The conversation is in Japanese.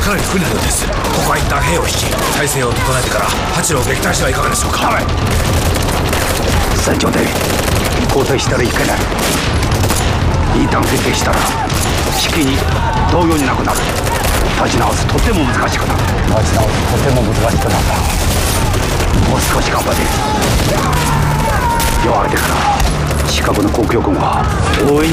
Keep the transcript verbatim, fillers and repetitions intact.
かなり不利なようです。ここは一旦兵を引き体勢を整えてから八郎を撃退してはいかがでしょうか。はい。 戦場で交代したらいけない。一旦決定したら士気に動揺になくなる。立ち直すとても難しくなる。立ち直すとても難しくなった。もう少し頑張って夜明けてから近くの国境軍は大いに